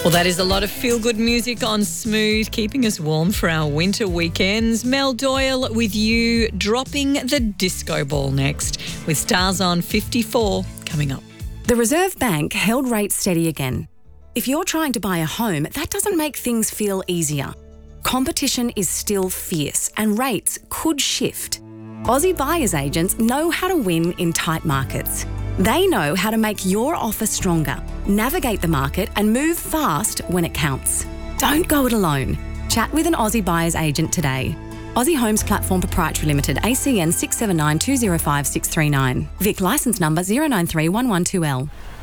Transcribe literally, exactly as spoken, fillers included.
Well, that is a lot of feel-good music on Smooth, keeping us warm for our winter weekends. Mel Doyle with you, dropping the disco ball next, with Stars on fifty-four coming up. The Reserve Bank held rates steady again. If you're trying to buy a home, that doesn't make things feel easier. Competition is still fierce and rates could shift. Aussie buyers agents know how to win in tight markets. They know how to make your offer stronger, navigate the market and move fast when it counts. Don't go it alone. Chat with an Aussie buyer's agent today. Aussie Homes Platform Proprietary Limited, A C N six seven nine two zero five six three nine. Vic licence number zero nine three one one two L.